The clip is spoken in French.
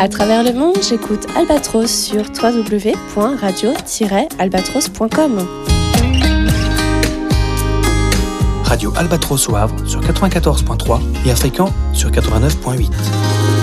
À travers le monde, j'écoute Albatros sur www.radio-albatros.com. Radio Albatros au Havre sur 94.3 et à Fréquent sur 89.8.